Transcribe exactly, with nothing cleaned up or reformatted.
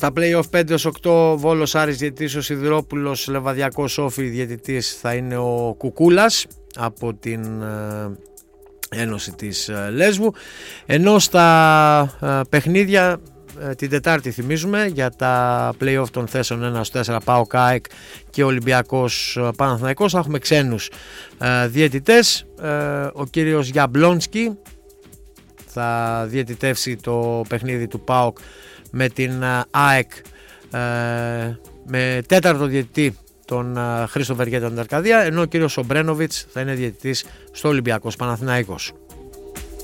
Στα play-off πέντε ως οκτώ, Βόλος Άρης διαιτητής ο Σιδηρόπουλος, Λεβαδιακός Όφη διαιτητής θα είναι ο Κουκούλας από την Ένωση της Λέσβου. Ενώ στα παιχνίδια την Τετάρτη, θυμίζουμε, για τα play-off των θέσεων ένα έως τέσσερα, ΠΑΟΚ ΑΕΚ και Ολυμπιακός Παναθηναϊκός, θα έχουμε ξένους διαιτητές. Ο κύριος Γιαμπλόνσκι θα διαιτητεύσει το παιχνίδι του ΠΑΟΚ με την ΑΕΚ, με τέταρτο διαιτητή τον Χρήστο Βεργέτα την Αρκαδία, ενώ ο κύριος Σομπρένοβιτς θα είναι διαιτητής στο Ολυμπιακός Παναθηναϊκός.